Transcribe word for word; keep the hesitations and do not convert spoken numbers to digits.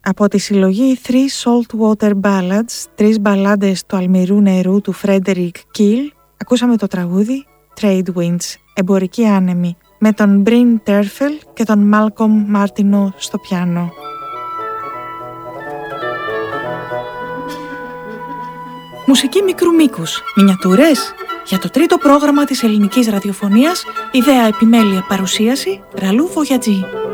Από τη συλλογή Three Saltwater Ballads, τρεις μπαλάντες του αλμυρού νερού του Frederick Keel, ακούσαμε το τραγούδι Trade Winds, εμπορική άνεμη, με τον Bryn Terfel και τον Malcolm Martineau στο πιάνο. Μουσική μικρού μήκους, μινιατούρες. Για το τρίτο πρόγραμμα της ελληνικής ραδιοφωνίας, ιδέα, επιμέλεια, παρουσίαση, Ραλού Βογιατζή.